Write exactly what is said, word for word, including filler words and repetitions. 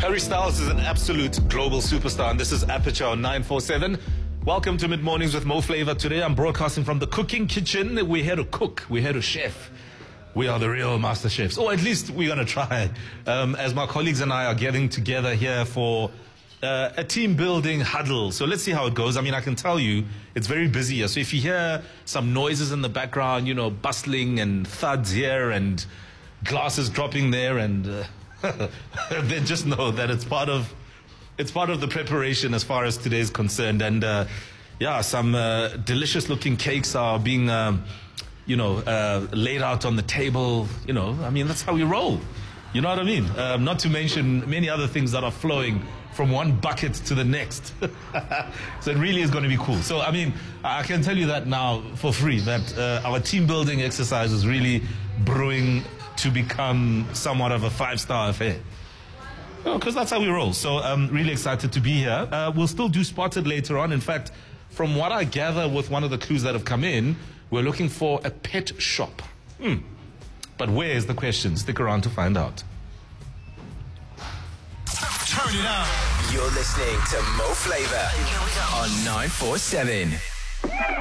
Harry Styles is an absolute global superstar, and this is Aperture on nine four seven. Welcome to Mid Mornings with Mo Flavor. Today I'm broadcasting from the cooking kitchen. We're here to cook. We're here to chef. We are the real master chefs. Or at least we're going to try. Um, as my colleagues and I are getting together here for uh, a team building huddle. So let's see how it goes. I mean, I can tell you it's very busy here. So if you hear some noises in the background, you know, bustling and thuds here and glasses dropping there, and uh, then just know that it's part of it's part of the preparation as far as today is concerned. And uh, yeah, some uh, delicious looking cakes are being um, you know uh, laid out on the table. You know, I mean, that's how we roll. You know what I mean? Um, not to mention many other things that are flowing from one bucket to the next. So it really is going to be cool. So I mean, I can tell you that now for free, that uh, our team building exercise is really brewing to become somewhat of a five-star affair. Because that's how we roll. So I'm really excited to be here. Uh, we'll still do Spotted later on. In fact, from what I gather with one of the clues that have come in, we're looking for a pet shop. Hmm. But where is the question? Stick around to find out. Turn it up. You're listening to Mo Flavor on nine four seven.